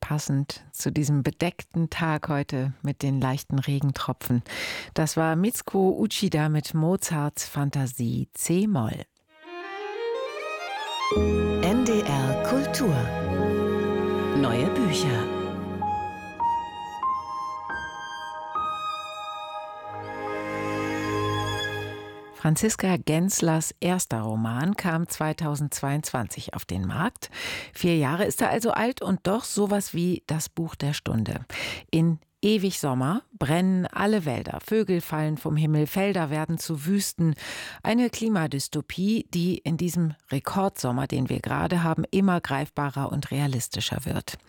passend zu diesem bedeckten Tag heute mit den leichten Regentropfen. Das war Mitsuko Uchida mit Mozarts Fantasie C-Moll. NDR Kultur. Neue Bücher. Franziska Genslers erster Roman kam 2022 auf den Markt. 4 Jahre ist er also alt und doch sowas wie das Buch der Stunde. In Ewig Sommer brennen alle Wälder, Vögel fallen vom Himmel, Felder werden zu Wüsten. Eine Klimadystopie, die in diesem Rekordsommer, den wir gerade haben, immer greifbarer und realistischer wird.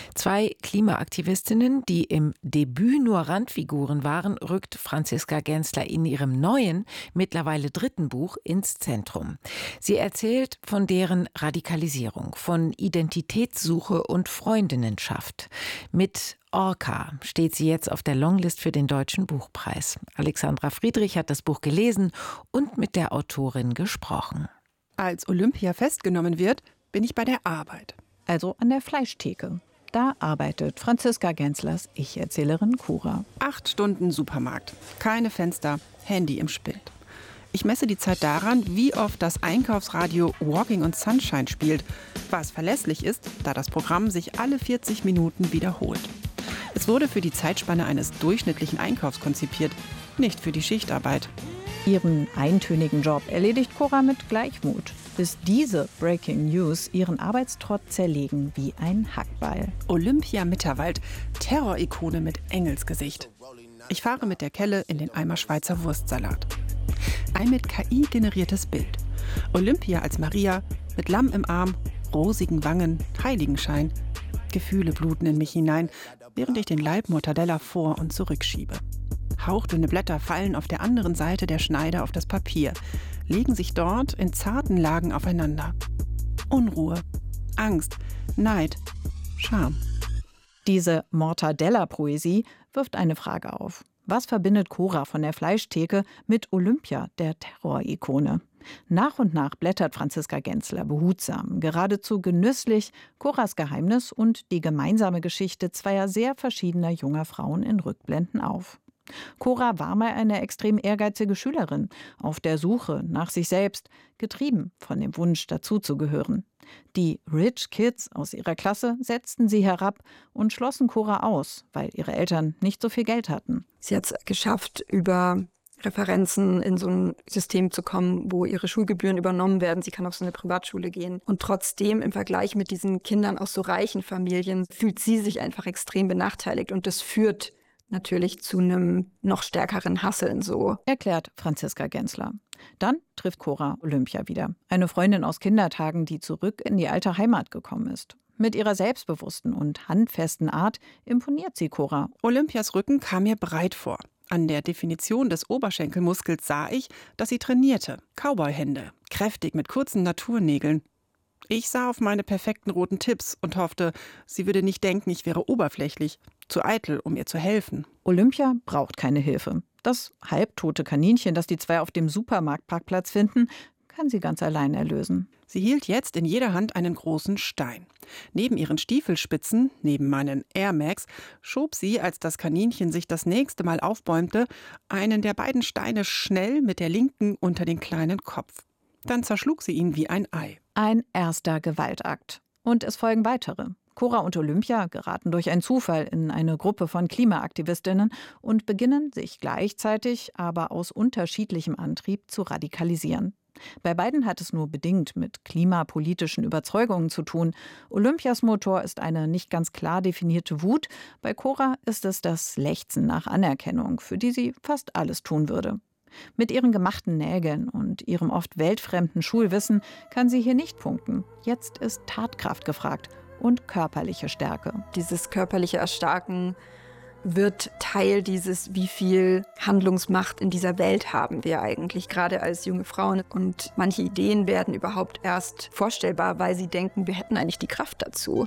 2 Klimaaktivistinnen, die im Debüt nur Randfiguren waren, rückt Franziska Gensler in ihrem neuen, mittlerweile 3. Buch ins Zentrum. Sie erzählt von deren Radikalisierung, von Identitätssuche und Freundinnenschaft. Mit Orca steht sie jetzt auf der Longlist für den Deutschen Buchpreis. Alexandra Friedrich hat das Buch gelesen und mit der Autorin gesprochen. Als Olympia festgenommen wird, bin ich bei der Arbeit. Also an der Fleischtheke. Da arbeitet Franziska Genslers Ich-Erzählerin Cora. 8 Stunden Supermarkt, keine Fenster, Handy im Spind. Ich messe die Zeit daran, wie oft das Einkaufsradio Walking on Sunshine spielt, was verlässlich ist, da das Programm sich alle 40 Minuten wiederholt. Es wurde für die Zeitspanne eines durchschnittlichen Einkaufs konzipiert, nicht für die Schichtarbeit. Ihren eintönigen Job erledigt Cora mit Gleichmut, bis diese Breaking News ihren Arbeitstrott zerlegen wie ein Hackball. Olympia Mitterwald, Terrorikone mit Engelsgesicht. Ich fahre mit der Kelle in den Eimer Schweizer Wurstsalat. Ein mit KI generiertes Bild. Olympia als Maria, mit Lamm im Arm, rosigen Wangen, Heiligenschein. Gefühle bluten in mich hinein, während ich den Laib Mortadella vor- und zurückschiebe. Hauchdünne Blätter fallen auf der anderen Seite der Schneide auf das Papier, legen sich dort in zarten Lagen aufeinander. Unruhe, Angst, Neid, Scham. Diese Mortadella-Poesie wirft eine Frage auf. Was verbindet Cora von der Fleischtheke mit Olympia, der Terrorikone? Nach und nach blättert Franziska Gensler behutsam, geradezu genüsslich, Coras Geheimnis und die gemeinsame Geschichte zweier sehr verschiedener junger Frauen in Rückblenden auf. Cora war mal eine extrem ehrgeizige Schülerin, auf der Suche nach sich selbst, getrieben von dem Wunsch, dazuzugehören. Die Rich Kids aus ihrer Klasse setzten sie herab und schlossen Cora aus, weil ihre Eltern nicht so viel Geld hatten. Sie hat es geschafft, über Referenzen in so ein System zu kommen, wo ihre Schulgebühren übernommen werden. Sie kann auf so eine Privatschule gehen. Und trotzdem im Vergleich mit diesen Kindern aus so reichen Familien fühlt sie sich einfach extrem benachteiligt. Und das führt natürlich zu einem noch stärkeren Hasseln so. Erklärt Franziska Gensler. Dann trifft Cora Olympia wieder. Eine Freundin aus Kindertagen, die zurück in die alte Heimat gekommen ist. Mit ihrer selbstbewussten und handfesten Art imponiert sie Cora. Olympias Rücken kam mir breit vor. An der Definition des Oberschenkelmuskels sah ich, dass sie trainierte. Cowboy-Hände, kräftig mit kurzen Naturnägeln. Ich sah auf meine perfekten roten Tipps und hoffte, sie würde nicht denken, ich wäre oberflächlich, zu eitel, um ihr zu helfen. Olympia braucht keine Hilfe. Das halbtote Kaninchen, das die zwei auf dem Supermarktparkplatz finden, kann sie ganz allein erlösen. Sie hielt jetzt in jeder Hand einen großen Stein. Neben ihren Stiefelspitzen, neben meinen Air Max, schob sie, als das Kaninchen sich das nächste Mal aufbäumte, einen der beiden Steine schnell mit der linken unter den kleinen Kopf. Dann zerschlug sie ihn wie ein Ei. Ein erster Gewaltakt. Und es folgen weitere. Cora und Olympia geraten durch einen Zufall in eine Gruppe von Klimaaktivistinnen und beginnen, sich gleichzeitig, aber aus unterschiedlichem Antrieb zu radikalisieren. Bei beiden hat es nur bedingt mit klimapolitischen Überzeugungen zu tun. Olympias Motor ist eine nicht ganz klar definierte Wut. Bei Cora ist es das Lechzen nach Anerkennung, für die sie fast alles tun würde. Mit ihren gemachten Nägeln und ihrem oft weltfremden Schulwissen kann sie hier nicht punkten. Jetzt ist Tatkraft gefragt und körperliche Stärke. Dieses körperliche Erstarken wird Teil dieses, wie viel Handlungsmacht in dieser Welt haben wir eigentlich, gerade als junge Frauen. Und manche Ideen werden überhaupt erst vorstellbar, weil sie denken, wir hätten eigentlich die Kraft dazu.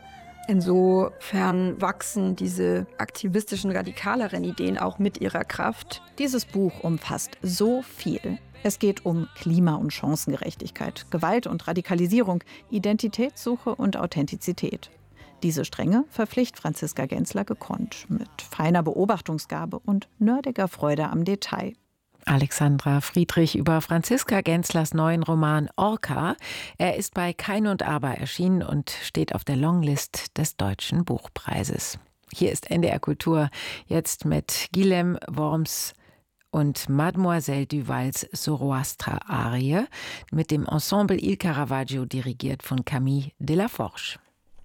Insofern wachsen diese aktivistischen, radikaleren Ideen auch mit ihrer Kraft. Dieses Buch umfasst so viel. Es geht um Klima- und Chancengerechtigkeit, Gewalt und Radikalisierung, Identitätssuche und Authentizität. Diese Strenge verpflichtet Franziska Gensler gekonnt, mit feiner Beobachtungsgabe und nerdiger Freude am Detail. Alexandra Friedrich über Franziska Genslers neuen Roman Orca. Er ist bei Kein und Aber erschienen und steht auf der Longlist des Deutschen Buchpreises. Hier ist NDR Kultur, jetzt mit Guilhem Worms und Mademoiselle Duvals Zoroastra-Arie mit dem Ensemble Il Caravaggio, dirigiert von Camille Delaforge.